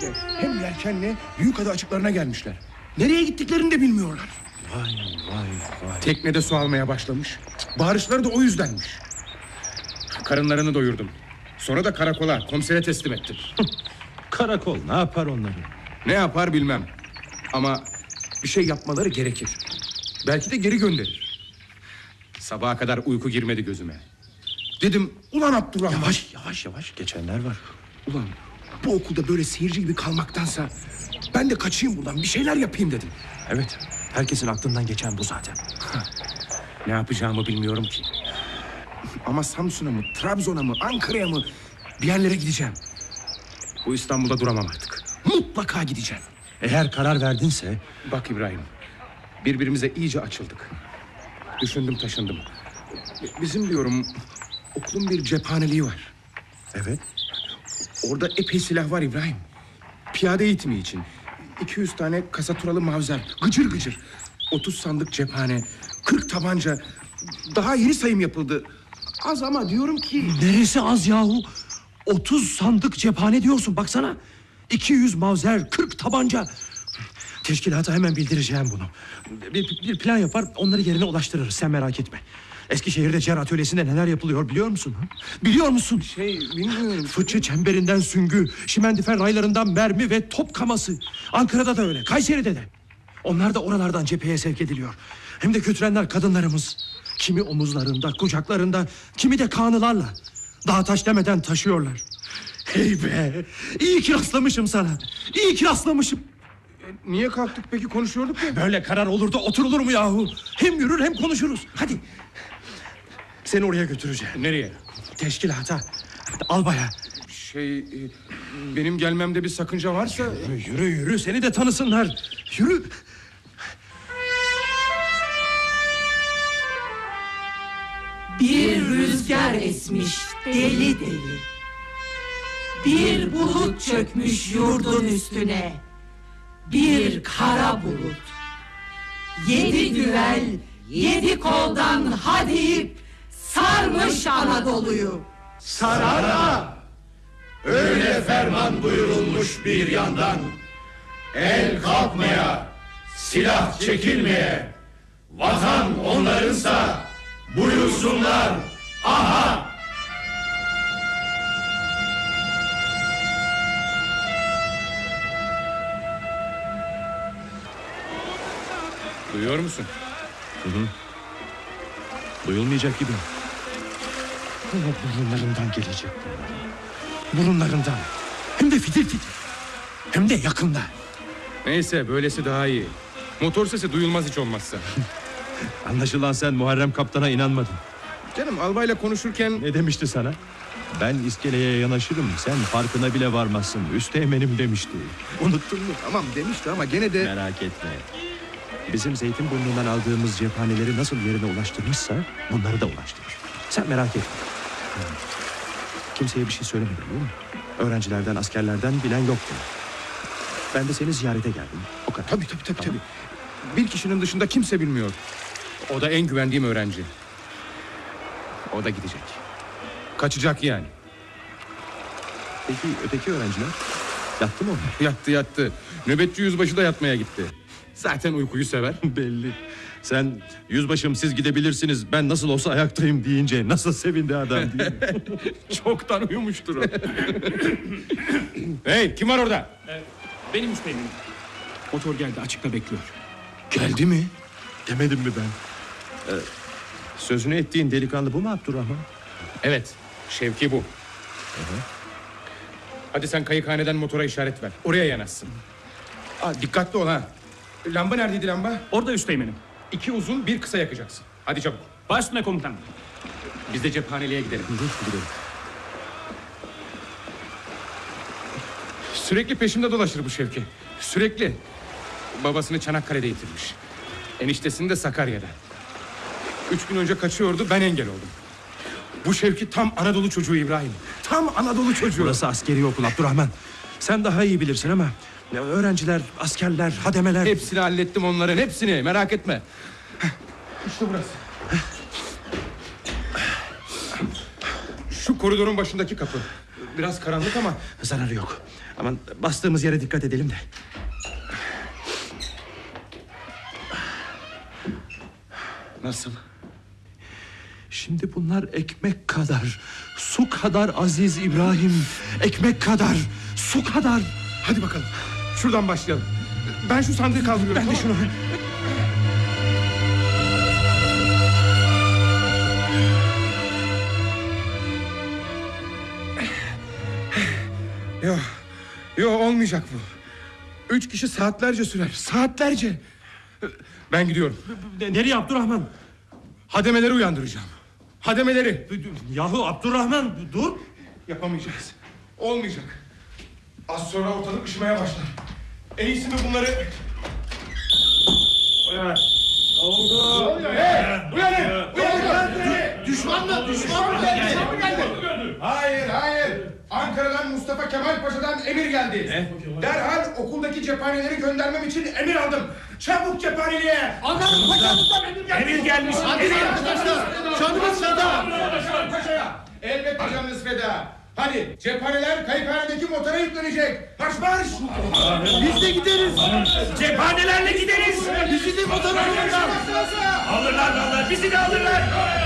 işte. Hem yelkenle Büyükada açıklarına gelmişler. Nereye gittiklerini de bilmiyorlar. Vay. Teknede su almaya başlamış. Bağırışları da o yüzdenmiş. Karınlarını doyurdum. Sonra da karakola, komisere teslim ettim. Karakol ne yapar onları? Ne yapar bilmem. Ama bir şey yapmaları gerekir. Belki de geri gönderir. Sabaha kadar uyku girmedi gözüme. Dedim ulan Abdurrahman. Yavaş geçenler var. Ulan bu okulda böyle seyirci gibi kalmaktansa ben de kaçayım buradan, bir şeyler yapayım dedim. Evet, herkesin aklından geçen bu zaten. Ne yapacağımı bilmiyorum ki. Ama Samsun'a mı, Trabzon'a mı, Ankara'ya mı bir yerlere gideceğim. Bu İstanbul'da duramam artık. Mutlaka gideceğim. Eğer karar verdinse... Bak İbrahim, birbirimize iyice açıldık. Düşündüm taşındım. Bizim diyorum okulun bir cephaneliği var. Evet. Orada epey silah var İbrahim. Piyade eğitimi için 200 tane kasaturalı mavzer, gıcır gıcır. 30 sandık cephane, 40 tabanca. Daha yeni sayım yapıldı. Az ama diyorum ki... Neresi az yahu? 30 sandık cephane diyorsun baksana. 200 mavzer, 40 tabanca. Teşkilata hemen bildireceğim bunu. Bir plan yapar, onları yerine ulaştırırız, sen merak etme. Eskişehir'de Cer Atölyesi'nde neler yapılıyor biliyor musun? Biliyor musun? Bilmiyorum. Fıçı çemberinden süngü, şimendifer raylarından mermi ve top kaması. Ankara'da da öyle, Kayseri'de de. Onlar da oralardan cepheye sevk ediliyor. Hem de götürenler kadınlarımız. Kimi omuzlarında, kucaklarında, kimi de kanılarla. Dağ taş demeden taşıyorlar. Hey be! İyi ki rastlamışım sana. İyi ki rastlamışım. Niye kalktık peki, konuşuyorduk ya? Böyle karar olur da oturulur mu yahu? Hem yürür hem konuşuruz. Hadi. Seni oraya götüreceğim. Nereye? Teşkilata. Albaya. Benim gelmemde bir sakınca varsa... Yürü, seni de tanısınlar. Yürü. Bir rüzgar esmiş deli deli. Bir bulut çökmüş yurdun üstüne. Bir kara bulut. 7 güvel, 7 koldan ha deyip sarmış Anadolu'yu. Sarara! Öyle ferman buyurulmuş bir yandan. El kalkmaya, silah çekilmeye. Vatan onlarınsa buyursunlar, aha! Duyuyor musun? Duyulmayacak gibi. Ama burunlarından gelecek bunlar. Burunlarından. Hem de fitil fitil. Hem de yakında. Neyse, böylesi daha iyi. Motor sesi duyulmaz hiç olmazsa. Anlaşılan sen Muharrem Kaptan'a inanmadın. Canım, albayla konuşurken... Ne demişti sana? Ben iskeleye yanaşırım, sen farkına bile varmazsın. Üsteğmenim demişti. Unuttun mu? Tamam demişti ama gene de... Merak etme. Bizim Zeytinburnu'ndan aldığımız cephaneleri nasıl yerine ulaştırmışsa bunları da ulaştırır. Sen merak etme. Kimseye bir şey söylemedin değil mi? Öğrencilerden, askerlerden bilen yoktu. Ben de seni ziyarete geldim. O kadar. Tabii. Bir kişinin dışında kimse bilmiyor. O da en güvendiğim öğrenci. O da gidecek. Kaçacak yani. Peki öteki öğrenciler? Yattı mı onlar? Yattı. Nöbetçi yüzbaşı da yatmaya gitti. Zaten uykuyu sever. Belli. Sen yüzbaşım siz gidebilirsiniz, ben nasıl olsa ayaktayım deyince nasıl sevindi adam değil mi? Çoktan uyumuştur o. Hey, kim var orada? Benim üsteğmenim. Motor geldi, açıkta bekliyor. Geldi mi? Demedim mi ben? Sözünü ettiğin delikanlı bu mu Abdurrahman? Evet, Şevki bu. Hadi sen kayıkhaneden motora işaret ver. Oraya yanaşsın. Dikkatli ol ha. Lamba neredeydi lamba? Orada üsteğmenim. 2 uzun, 1 kısa yakacaksın. Hadi çabuk. Baş üstüne komutanım. Biz de cephaneliğe gidelim. Gidelim. Sürekli peşimde dolaşır bu Şevki. Sürekli. Babasını Çanakkale'de yitirmiş. Eniştesini de Sakarya'da. 3 gün önce kaçıyordu, ben engel oldum. Bu Şevki tam Anadolu çocuğu İbrahim. Tam Anadolu çocuğu. Burası askeri okul Abdurrahman. Sen daha iyi bilirsin ama öğrenciler, askerler, hademeler... Hepsini hallettim onların, hepsini, merak etme. İşte burası. Şu koridorun başındaki kapı. Biraz karanlık ama Zararı yok. Aman bastığımız yere dikkat edelim de. nasıl? Şimdi bunlar ekmek kadar, su kadar aziz İbrahim. Ekmek kadar, su kadar. Hadi bakalım. Şuradan başlayalım. Ben şu sandığı kaldırıyorum. Ben de tamam mı? şunu... Yok. Yok, olmayacak bu. 3 kişi saatlerce sürer. Saatlerce. Ben gidiyorum. Nereye Abdurrahman? Hademeleri uyandıracağım. Hademeleri. Yahu Abdurrahman dur. Yapamayacağız. Olmayacak. Az sonra ortalık ışımaya başlar. En iyisi mi bunları... Uyanın! Uyanın! Düşman mı? Düşman mı geldi? Hayır, hayır. Ankara'dan Mustafa Kemal Paşa'dan emir geldi. Derhal okuldaki cephaneleri göndermem için emir aldım. Çabuk cephaneliğe. Ankara'nın paşamızdan emir gelmiş. Emir gelmiş. Canımız feda. Paşa'ya. Elbette canınız feda. Hadi cephaneler kayıkhanedeki motora yüklenecek. Marş marş. Biz de gideriz. Cephanelerle gideriz. Bizi de motora alırlar. Alırlar, bizi de alırlar.